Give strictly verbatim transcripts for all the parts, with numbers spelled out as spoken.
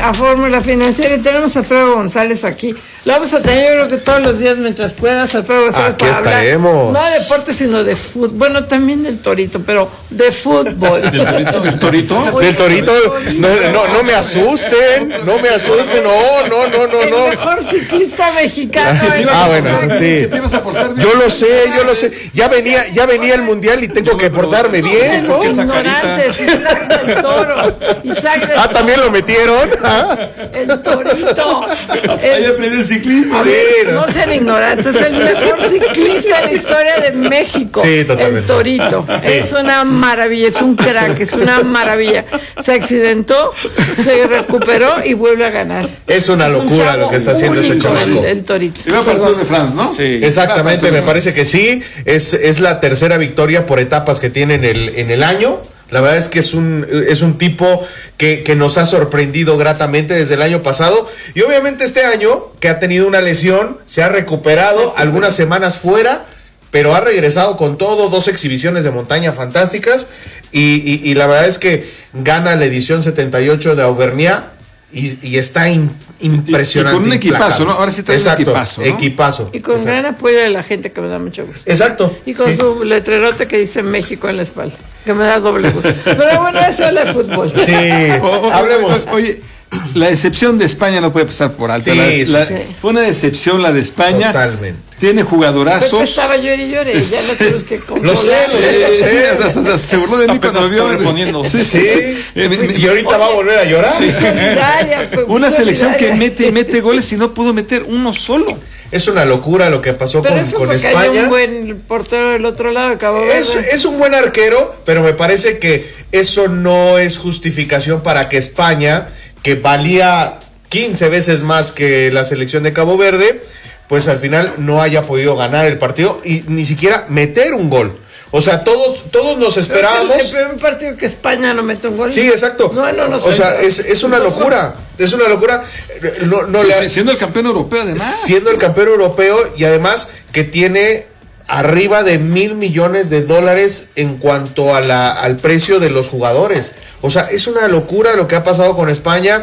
a Fórmula Financiera y tenemos a Alfredo González aquí. Lo vamos a tener, yo creo que todos los días mientras puedas, Alfredo González, aquí para estaremos. hablar, no de deporte, sino de fútbol. Bueno, también del torito, pero de fútbol. ¿Del torito? ¿Del torito? Del torito, no, no, no me asusten, no me asusten, no, no, no, no, no. El mejor ciclista mexicano. Ah, bueno, eso sí. Yo lo sé, yo lo sé. Ya venía, ya venía el mundial y tengo que portarme bien, ¿no? Ignorantes, Isaac del Toro. Isaac del Ah, también lo metieron. ¿Ah? El torito. Ahí aprendí el ciclismo. Sí, no. no sean ignorantes, es el mejor ciclista en la historia de México. Sí, totalmente. El torito. Sí. Es una maravilla, es un crack, es una maravilla. Se accidentó, se recuperó y vuelve a ganar. Es una locura es lo que está haciendo este chamaco. El, el torito. Se va para el Tour de France, ¿no? Sí. Exactamente, me parece que sí. Es, es la tercera victoria por etapas que tiene en el, en el año. La verdad es que es un, es un tipo que, que nos ha sorprendido gratamente desde el año pasado. Y obviamente este año, que ha tenido una lesión, se ha recuperado algunas semanas fuera, pero ha regresado con todo, dos exhibiciones de montaña fantásticas. Y, y, y la verdad es que gana la edición setenta y ocho de Auvergnat. Y, y está in, impresionante. Y, y con un equipazo, ¿no? Ahora sí trae un equipazo, ¿no? Equipazo. Y con Exacto. gran apoyo de la gente, que me da mucho gusto. Exacto. Y con sí. su letrerote que dice México en la espalda, que me da doble gusto. Pero bueno, eso es la de fútbol. Sí, o, o, hablemos. O, oye, la decepción de España no puede pasar por alto. Sí, la, sí, la, sí. Fue una decepción la de España. Totalmente. Tiene jugadorazos. Pepe estaba llore y llore, ya no tenemos que controlar. Lo sé, lo sé, lo sé. Sí, hasta, hasta, hasta se burló de mí cuando lo vio. reponiendo. Sí, Sí, sí. y ahorita va a volver a llorar. Sí. Solidaria, pues, Una selección que solidaria. mete y mete goles y no pudo meter uno solo. Es una locura lo que pasó Pero con, eso con porque hay España. un buen portero del otro lado de Cabo Verde. Es, es un buen arquero, pero me parece que eso no es justificación para que España, que valía quince veces más que la selección de Cabo Verde, pues al final no haya podido ganar el partido y ni siquiera meter un gol. O sea, todos, todos nos esperábamos. El primer partido que España no mete un gol. Sí, exacto. No, no, no. O sea, es, es una locura. Es una locura. No, no Sí, le, sí, siendo el campeón europeo, además. Siendo el campeón europeo y además que tiene arriba de mil millones de dólares en cuanto a la, al precio de los jugadores. O sea, es una locura lo que ha pasado con España.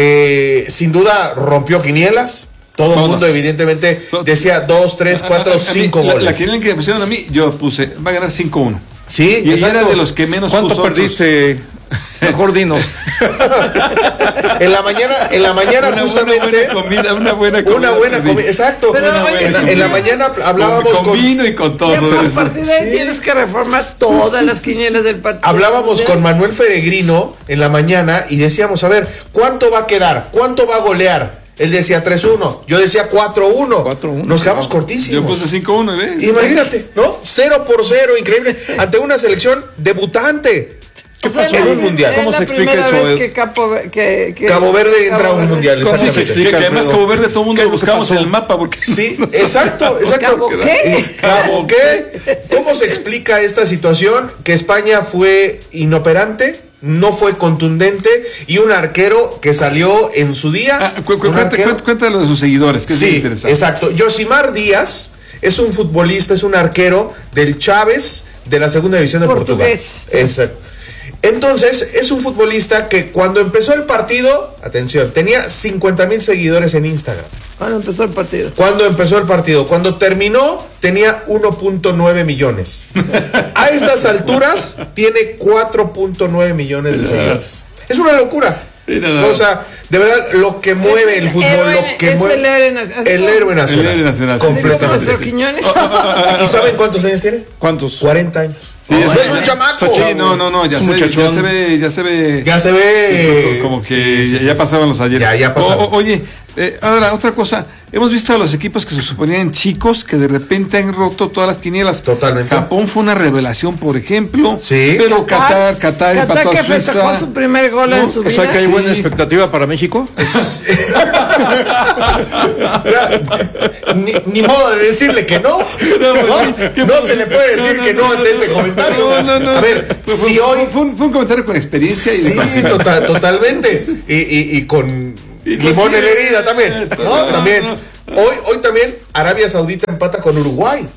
Eh, sin duda rompió quinielas. Todo el mundo evidentemente decía dos, tres, cuatro, cinco la, goles. La quiniela que me pusieron a mí, yo puse, va a ganar cinco uno. Sí, y exacto. era de los que menos ¿Cuánto puso perdiste? Mejor dinos. En la mañana, en la mañana una, justamente. Una buena comida, una buena comida. Una buena comida, exacto. Pero, Una oye, buena, si en la quieres, mañana hablábamos con, con con vino y con todo Ya, pero a eso. partir de ahí Sí. tienes que reformar todas las quinielas del partido. Hablábamos con Manuel Peregrino en la mañana y decíamos, a ver, ¿cuánto va a quedar? ¿Cuánto va a golear? Él decía tres uno, yo decía cuatro uno. cuatro uno. Nos quedamos Yo cortísimos. puse cinco uno, ¿eh? Imagínate, ¿no? Cero por cero, increíble. Ante una selección debutante. ¿Qué pasó en un mundial? ¿Cómo se explica eso, Vez Ed? que Capo, que, que Cabo Verde entra a un Verde. mundial, ¿Cómo se exactamente. explica? Que, que además Alfredo. Cabo Verde todo el mundo ¿Qué lo es lo que buscamos en pasó? el mapa porque Sí, exacto, exacto. ¿Cabo qué? ¿Cabo qué? ¿Cómo se explica esta situación? Que España fue inoperante, no fue contundente y un arquero que salió en su día. Ah, cu- cu- un cuenta, arquero- cuenta, cuenta lo de sus seguidores, que es Sí, interesante. exacto. Yosimar Díaz es un futbolista, es un arquero del Chávez de la segunda división de Portugués, Portugal. Exacto. Entonces, es un futbolista que cuando empezó el partido, atención, tenía cincuenta mil seguidores en Instagram. Cuando empezó el partido. Cuando empezó el partido, cuando terminó, tenía uno punto nueve millones. A estas alturas, tiene cuatro punto nueve millones de seguidores. Es una locura. Mira, no. O sea, de verdad, lo que mueve el fútbol, héroe- lo que es mueve. el héroe nacional. El héroe nacional. El héroe nacional, sí, Así como Completamente. nuestro Quiñones. ¿Y saben cuántos años tiene? ¿Cuántos? cuarenta años. Sí, No, ya es se- un chamaco. Sí, no, no, no, ya Es se, un ve, ya muchachón. se ve, ya se ve. Ya se ve. como que Sí, sí, ya, sí. ya pasaban los ayeres. Ya, ya pasaron. O- o- oye, eh, ahora otra cosa. Hemos visto a los equipos que se suponían chicos que de repente han roto todas las quinielas. Totalmente. Japón fue una revelación, por ejemplo. Sí. Pero Qatar, Qatar, empató que a Suiza. festejó su primer gol en No, su O vida. sea que hay Sí. buena expectativa para México. ni, ni modo de decirle que no. No, no se le puede decir que no ante este comentario. No, no, no. A ver, Fue- fue- si hoy. fue, un, fue un comentario con experiencia y Sí, de total, totalmente. Y, y, y con Y con- limón en sí, la herida también. ¿no? no, También. no. Hoy, hoy también Arabia Saudita empata con Uruguay.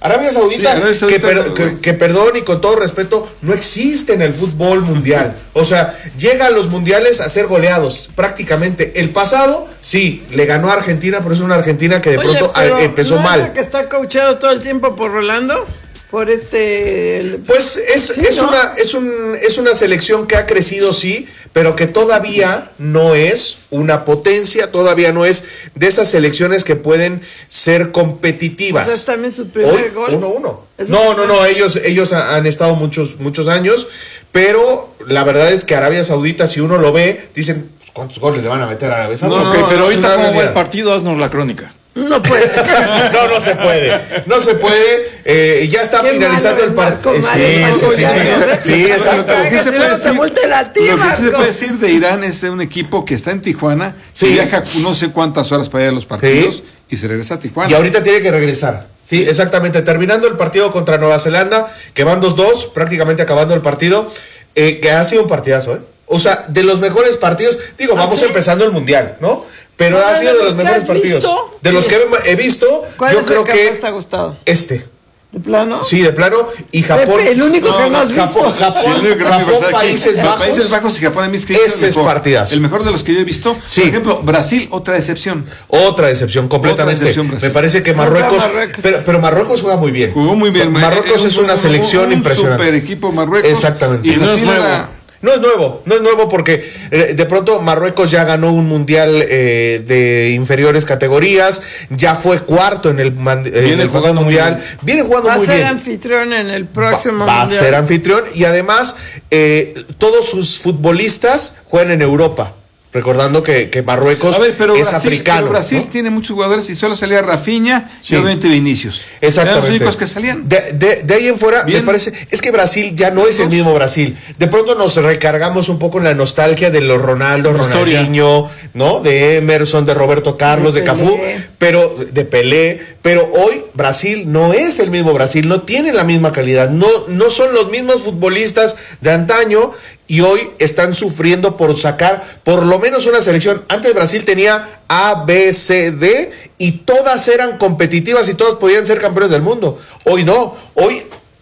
Arabia Saudita, Sí, Arabia Saudita, que, per- güey. que, que perdón y con todo respeto, no existe en el fútbol mundial. O sea, llega a los mundiales a ser goleados prácticamente. El pasado, sí, le ganó a Argentina, pero es una Argentina que de Oye, pronto pero a- empezó ¿no mal. es el que está coachado todo el tiempo por Rolando? Por este... el- Pues es, Sí, es, ¿no? una, es, un, es una selección que ha crecido, sí, pero que todavía no es una potencia, todavía no es de esas selecciones que pueden ser competitivas. O sea, es también su primer Hoy, gol. uno uno. Es No, un- no, no, ellos, ellos ha- han estado muchos, muchos años, pero la verdad es que Arabia Saudita, si uno lo ve, dicen, pues, ¿cuántos goles le van a meter a Arabia Saudita? No, Ok, no, pero es ahorita una cómo va el realidad. partido, haznos la crónica. No puede. No, no se puede, no se puede. Eh, ya está Qué finalizando malo el es Marco partido. Sí, Mario, sí, sí, Marco, sí, ya, sí, exacto. Lo que Que se si puede no te decir, multe la tía, lo que sí se Marco. puede decir de Irán es de un equipo que está en Tijuana, Sí. y viaja no sé cuántas horas para ir a los partidos y se regresa a Tijuana. Y ahorita tiene que regresar. Sí, exactamente. Terminando el partido contra Nueva Zelanda, que van dos dos, prácticamente acabando el partido, eh, que ha sido un partidazo, ¿eh? O sea, de los mejores partidos, digo, ¿Ah, vamos sí? empezando el Mundial, ¿no? Pero Bueno, ha sido de de los los que mejores has partidos. visto, De los sí. que he- he visto, ¿Cuál yo es creo el que que más te ha gustado? este. ¿De plano? Sí, de plano. Y Japón. Pepe, el único que no has Japón, visto. Japón, Sí, el único que no me Japón, gusta aquí, Países no, Bajos. Países Bajos y Japón a mí es que es Ese el es mejor. partidazo. El mejor de los que yo he visto. Sí. Por ejemplo, Brasil, otra decepción. Otra decepción completamente. Otra decepción, Brasil. Me parece que Contra Marruecos, Marruecos. Pero, pero Marruecos juega muy bien. Jugó muy bien. Marruecos Eh, es una un- selección un impresionante. super equipo Marruecos. Exactamente. Y Y no Brasil es nuevo. era- No es nuevo, no es nuevo porque eh, de pronto Marruecos ya ganó un mundial eh, de inferiores categorías, ya fue cuarto en el, man- eh, en el pasado jugando muy mundial, bien. viene jugando Va a muy ser bien. anfitrión en el Va, próximo va a mundial. ser anfitrión y además eh, todos sus futbolistas juegan en Europa. Recordando que, que Marruecos A ver, pero es Brasil, africano. pero Brasil ¿no? tiene muchos jugadores y solo salía Rafinha Sí. y obviamente Vinicius. Exactamente. Eran los únicos que salían. De, de- de ahí en fuera, Bien. me parece, es que Brasil ya no es el mismo Brasil. De pronto nos recargamos un poco en la nostalgia de los Ronaldo, La historia. Ronaldinho, ¿no? De Emerson, de Roberto Carlos, de, De Cafú, Pelé. pero de Pelé, pero hoy Brasil no es el mismo Brasil, no tiene la misma calidad, no, no son los mismos futbolistas de antaño. Y hoy están sufriendo por sacar por lo menos una selección. Antes Brasil tenía A, B, C, D y todas eran competitivas y todas podían ser campeones del mundo. Hoy no. Hoy,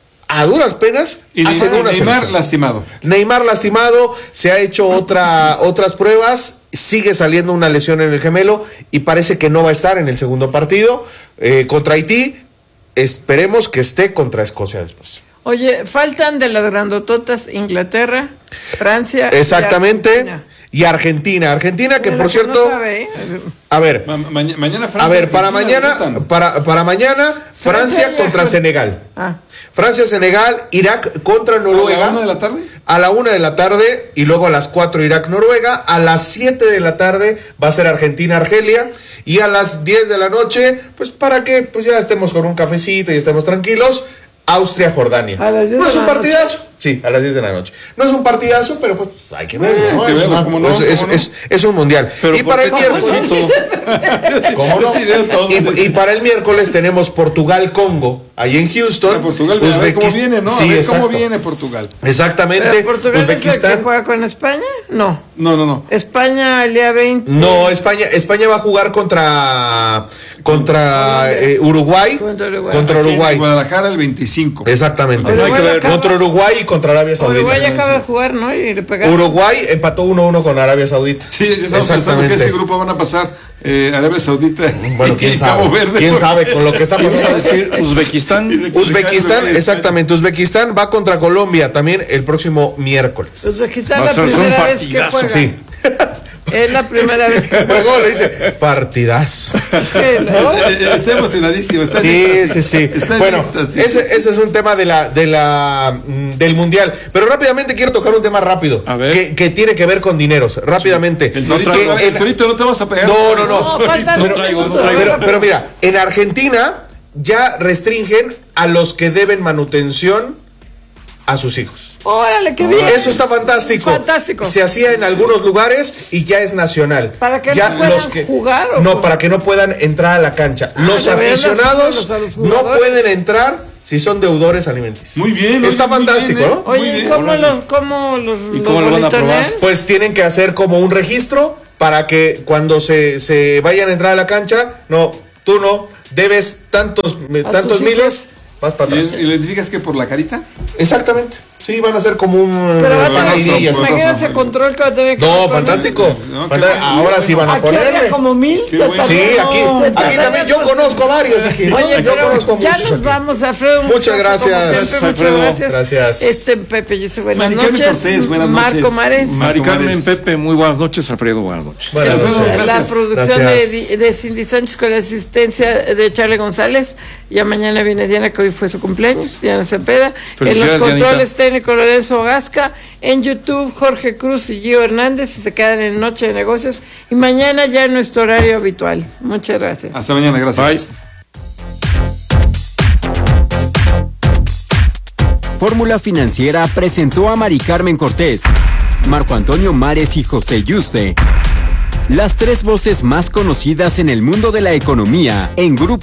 a duras penas, Y hacen Neymar, una Neymar selección. lastimado. Neymar lastimado, se ha hecho otra, otras pruebas, sigue saliendo una lesión en el gemelo y parece que no va a estar en el segundo partido eh, contra Haití. Esperemos que esté contra Escocia después. Oye, faltan de las grandototas Inglaterra, Francia. y Exactamente. Argentina. Y Argentina. Argentina que De por la cierto... no sabe, ¿eh? A ver, Ma- ma- mañana Francia, a ver, para Argentina mañana, debutan. para, para mañana, Francia Francia y contra Argen- Senegal. Ah. Francia, Senegal, Irak contra ¿A la Noruega. una de la tarde? A la una de la tarde y luego a las cuatro Irak, Noruega. A las siete de la tarde va a ser Argentina, Argelia. Y a las diez de la noche, pues para que pues ya estemos con un cafecito y estemos tranquilos, Austria, Jordania. ¿A las diez ¿No de es un la partidazo? Sí, a las diez de la noche. No es un partidazo, pero pues hay que verlo, ¿no? Hay que Es, verlo, una- ¿cómo no? es- es- ¿Cómo no? es- es un mundial. Pero Y ¿por para el qué miércoles. cafecito? ¿Cómo no? Yo sí veo todo. Y, y para el miércoles tenemos Portugal-Congo, ahí en Houston. A Portugal, a ver cómo Uzbekist- viene, ¿no? Sí, a ver exacto. cómo viene Portugal. Exactamente. ¿Pero Portugal es el que Uzbekistán. juega con España? No. No, no, no. España el día veinte. No, España, España va a jugar contra contra eh, Uruguay. Contra Uruguay. Contra Aquí en Uruguay. Guadalajara el veinticinco. Exactamente. Uruguay Hay que ver. acaba- Contra Uruguay y contra Arabia Saudita. Uruguay acaba de jugar, ¿no? Y le pegaron. Uruguay empató uno uno con Arabia Saudita. Sí, yo estaba pensando que ese grupo van a pasar eh, Arabia Saudita Bueno, y quién Cabo sabe. Verde. ¿Quién porque- sabe con lo que está Vamos a pasando? decir Uzbekistán. Uzbekistán, exactamente. Uzbekistán va contra Colombia también el próximo miércoles. Uzbekistán Va a la ser un primera vez que partidazo, juega. Sí. Es la primera vez que juega. Luego le dice partidazo. Es que, ¿no? Eh, Está emocionadísimo. Está en Sí, sí, éxtasis. sí. Está en Bueno, éxtasis. ese, ese es un tema de la, de la, mm, del mundial. Pero rápidamente quiero tocar un tema rápido. A ver. Que, que tiene que ver con dineros. Rápidamente. El torito, Que el en- torito no te vas a pegar. No, no, no. No, faltan No traigo, no minutos. traigo. Pero, pero mira, en Argentina ya restringen a los que deben manutención a sus hijos. Órale, qué bien. Eso está fantástico. Fantástico. Se hacía en algunos lugares y ya es nacional. ¿Para que ya no puedan jugar o No, cómo? para que no puedan entrar a la cancha. los deberían aficionados hacerlos a los no jugadores. pueden entrar si son deudores alimenticios. Muy bien. Está oye, muy fantástico, bien, ¿no? ¿eh? Muy Oye, ¿y bien. cómo los, cómo los, ¿Y los cómo lo van a monitorean? probar? Pues tienen que hacer como un registro para que cuando se, se vayan a entrar a la cancha, no, tú no, debes tantos, ¿A tantos tus miles hijos? vas para ¿Y, atrás. es- y lo identificas que por la carita? Exactamente. Sí, van a ser como un... Pero va a van a ir tener, y así. imagínate ese control que va a tener que No, poner. fantástico. No, qué Fanta- bueno. Ahora sí van a Aquí había ponerle. como mil. Qué te bueno. Sí, tardó. aquí, Te aquí tardó. también yo conozco a varios aquí. Oye, yo pero conozco a ya muchos nos aquí. vamos, Alfredo. Muchas gracias, Como siempre, Alfredo. muchas gracias. Gracias. Este Pepe, yo soy buenas Mari Carmen noches. Cortés, buenas Marco noches. Mares. Mari Carmen, Mares. Pepe, muy buenas noches. Alfredo, buenas noches. Buenas Alfredo, noches. La Gracias. producción Gracias. de, de Cindy Sánchez con la asistencia de Charlie González. Ya mañana viene Diana, que hoy fue su cumpleaños, Diana Cepeda. En los Felicidades, controles técnicos Lorenzo Gasca. En YouTube Jorge Cruz y Gio Hernández. Y se quedan en Noche de Negocios. Y mañana ya en nuestro horario habitual. Muchas gracias. Hasta mañana, gracias. Bye. Fórmula Financiera presentó a Mari Carmen Cortés, Marco Antonio Mares y José Yuste, las tres voces más conocidas en el mundo de la economía en Grupo